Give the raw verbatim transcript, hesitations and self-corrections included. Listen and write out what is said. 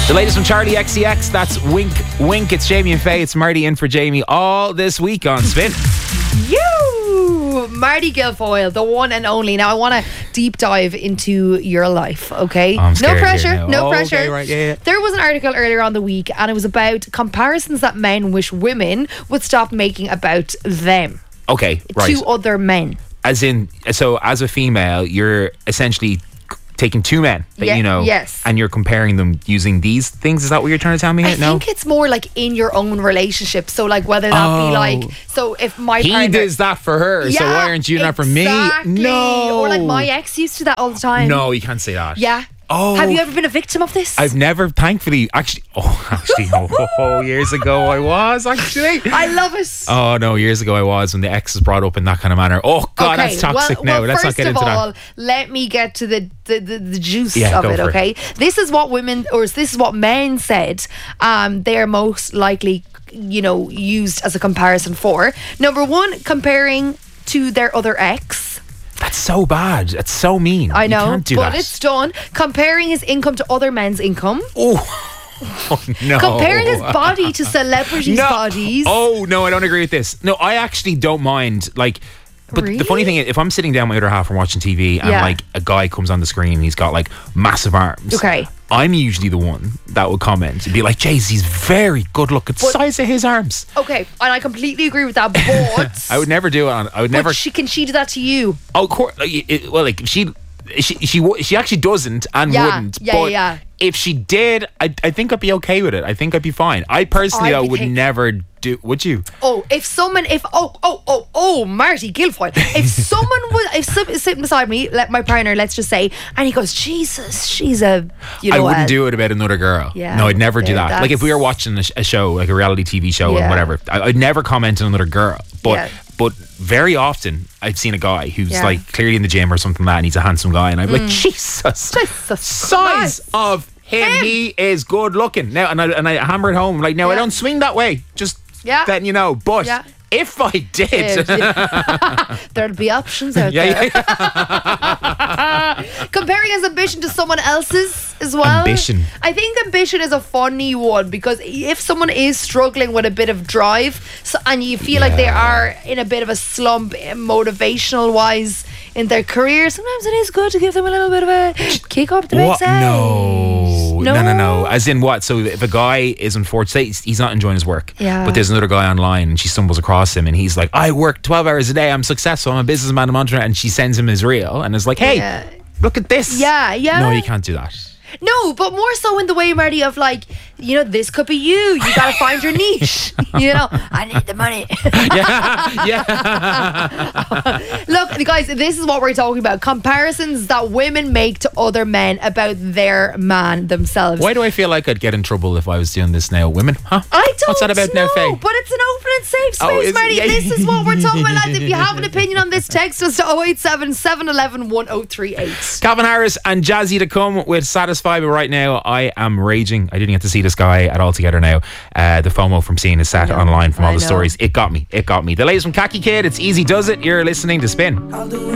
The latest from Charlie X C X, that's Wink Wink. It's Jamie and Faye. It's Marty in for Jamie all this week on Spin. You, Marty Guilfoyle, the one and only. Now I want to deep dive into your life, okay? I'm no scared pressure, here now. no Oh, pressure. okay, right, yeah, yeah. There was an article earlier on the week and it was about comparisons that men wish women would stop making about them Okay, right. to other men. As in, so as a female, you're essentially taking two men that Yeah, you know, yes. and you're comparing them using these things. Is that what you're trying to tell me? I here? No. think it's more like in your own relationship. So like whether that Oh. be like, so if my He partner, does that for her, so Yeah, why aren't you doing that for me? exactly. No. Or like my ex used to do that all the time. No, you can't say that. Yeah. Oh. Have you ever been a victim of this? I've never, thankfully, actually, oh, actually, oh, oh, oh, years ago I was, actually. I love it. Oh, no, years ago I was when the ex was brought up in that kind of manner. Oh, God, Okay, that's toxic well, now. well, Let's not first get of into all, that. let me get to the the, the, the juice Yeah, of go it, for it. okay? This is what women, or this is what men said um, they are most likely, you know, used as a comparison for. Number one, comparing to their other ex. That's so bad. That's so mean. I know, You can't do but that. it's done. Comparing his income to other men's income. Oh, oh no. Comparing his body to celebrities' no. bodies. Oh, no, I don't agree with this. No, I actually don't mind, like... But Really? the funny thing is, if I'm sitting down with my other half and watching T V and Yeah. like a guy comes on the screen and he's got like massive arms, Okay. I'm usually the one that would comment and be like, Jays, he's very good looking. Size of his arms. Okay, and I completely agree with that, but... I would never do it on. I would but never. she, can she do that to you? Oh, of course. Like, it, well, like she, she, she, w- she actually doesn't and Yeah, wouldn't. yeah, but yeah. if she did, I, I think I'd be okay with it. I think I'd be fine. I personally, I'd though, be would think- never do. Would you? Oh, if someone, if oh, oh, oh, oh, Marty Guilfoyle, if someone was, if some, sitting beside me, let my partner, let's just say, and he goes, Jesus, she's a, you know, I wouldn't a- do it about another girl. Yeah, no, I'd never do there, that. Like if we were that's- watching a, sh- a show, like a reality T V show Yeah. and whatever, I, I'd never comment on another girl. But Yeah. but very often I've seen a guy who's Yeah. like clearly in the gym or something like that, and he's a handsome guy, and I'm like, Jesus, Jesus size Christ. of him, Him. he is good looking. Now, and I and I hammer it home like, no, I Yeah. don't swing that way. Just Yeah. letting you know. But Yeah. if I did, Yeah. There'd be options out yeah, there. yeah. Comparing his ambition to someone else's as well. Ambition. I think ambition is a funny one because if someone is struggling with a bit of drive so, and you feel like they Yeah. are in a bit of a slump eh, motivational wise in their career, sometimes it is good to give them a little bit of a kick up the What? backside. No. No? no, no, no. As in what? So if a guy is unfortunate, he's, he's not enjoying his work. Yeah. But there's another guy online, and she stumbles across him, and he's like, "I work twelve hours a day. I'm successful. I'm a businessman. I'm entrepreneur." And she sends him his reel, and is like, "Hey, Yeah. look at this." Yeah, yeah. No, you can't do that. No, but more so in the way, Marty, of like, you know, this could be you. You gotta find your niche. You know, I need the money. Yeah, yeah. Look, guys, this is what we're talking about. Comparisons that women make to other men about their man themselves. Why do I feel like I'd get in trouble if I was doing this now? Women, huh? I don't What's that about know, now, Faye? but it's an open and safe space, Oh, is it? Marty. Yeah. This is what we're talking about, lads. If you have an opinion on this, text us to oh eight seven, seven one one, one oh three eight. Calvin Harris and Jazzy to come with Satisfy, but right now I am raging. I didn't get to see this guy at all together now. Uh, the FOMO from seeing his set know, online from all I the know. stories. It got me. It got me. The latest from Khaki Kid. It's Easy Does It. You're listening to Spin.